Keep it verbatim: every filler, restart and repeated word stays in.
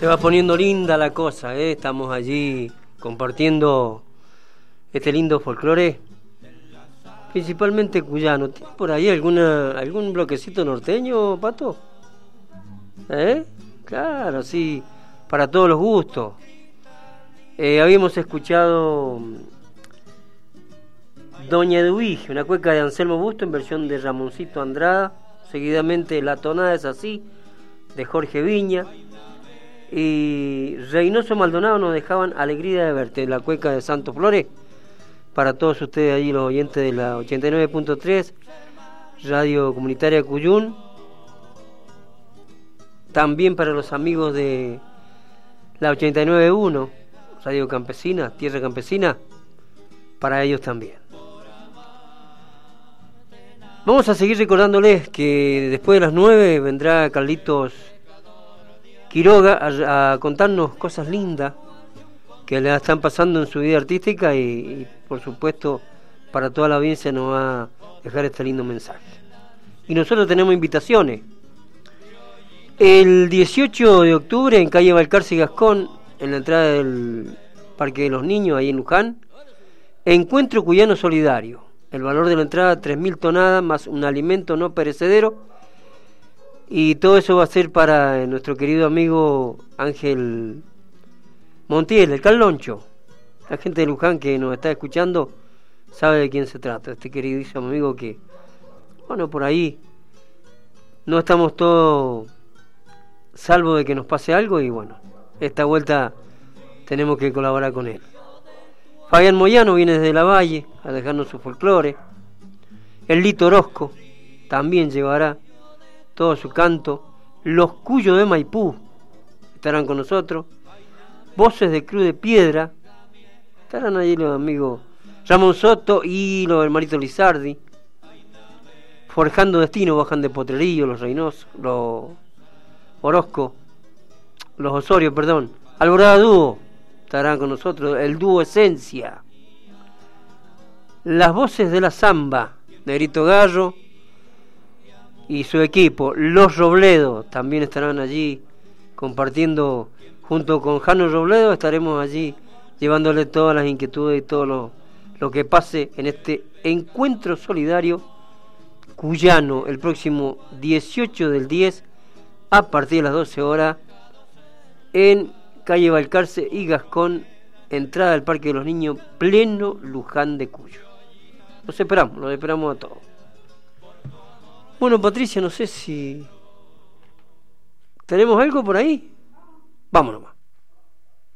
Se va poniendo linda la cosa, ¿eh? Estamos allí compartiendo este lindo folclore, principalmente cuyano. ¿Tiene por ahí alguna algún bloquecito norteño, Pato? ¿Eh? Claro, sí, para todos los gustos. Eh, habíamos escuchado Doña Eduige, una cueca de Anselmo Busto en versión de Ramoncito Andrada. Seguidamente La tonada es así, de Jorge Viña. Y Reynoso Maldonado nos dejaban Alegría de verte, la cueca de Santos Flores. Para todos ustedes allí, los oyentes de la ochenta y nueve punto tres, Radio Comunitaria Cuyún. También para los amigos de la ochenta y nueve punto uno, Radio Campesina, Tierra Campesina. Para ellos también. Vamos a seguir recordándoles que después de las nueve vendrá Carlitos Quiroga a, a contarnos cosas lindas que le están pasando en su vida artística y, y por supuesto para toda la audiencia nos va a dejar este lindo mensaje. Y nosotros tenemos invitaciones. El dieciocho de octubre en calle Balcarce y Gascón, en la entrada del Parque de los Niños, ahí en Luján, Encuentro Cuyano Solidario. El valor de la entrada, tres mil tonadas más un alimento no perecedero. Y todo eso va a ser para nuestro querido amigo Ángel Montiel, el Carloncho. La gente de Luján que nos está escuchando sabe de quién se trata. Este queridísimo amigo que, bueno, por ahí no estamos todos salvo de que nos pase algo y bueno, esta vuelta tenemos que colaborar con él. Fabián Moyano viene desde la Valle a dejarnos su folclore. El Lito Orozco también llevará todo su canto. Los Cuyos de Maipú estarán con nosotros. Voces de Cruz de Piedra estarán allí los amigos Ramón Soto y los hermanitos Lizardi. Forjando Destino bajan de Potrerillo, los Reynosos, los Orozco, los Osorio, perdón. Alborada Dúo estarán con nosotros, el dúo Esencia. Las Voces de la Zamba, Negrito Gallo y su equipo. Los Robledo también estarán allí compartiendo junto con Jano Robledo. Estaremos allí llevándole todas las inquietudes y todo lo, lo que pase en este encuentro solidario cuyano el próximo dieciocho del diez a partir de las doce horas en calle Balcarce y Gascón, entrada del Parque de los Niños, pleno Luján de Cuyo. Los esperamos, los esperamos a todos. Bueno, Patricia, no sé si tenemos algo por ahí. Vámonos más.